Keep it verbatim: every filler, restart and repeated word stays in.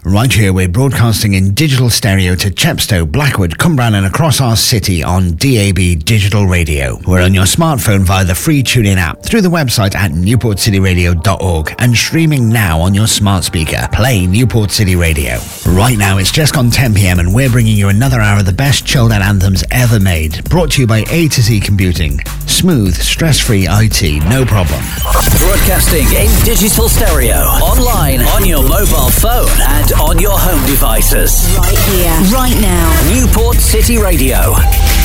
Right here, we're broadcasting in digital stereo to Chepstow, Blackwood, Cumbrian and across our city on D A B Digital Radio. We're on your smartphone via the free TuneIn app, through the website at newport city radio dot org and streaming now on your smart speaker. Play Newport City Radio. Right now, it's just gone ten p.m. and we're bringing you another hour of the best chilled out anthems ever made. Brought to you by A to Z Computing. Smooth, stress-free I T, no problem. Broadcasting in digital stereo, online, on your mobile phone and on your home devices. Right here, right now. Newport City Radio.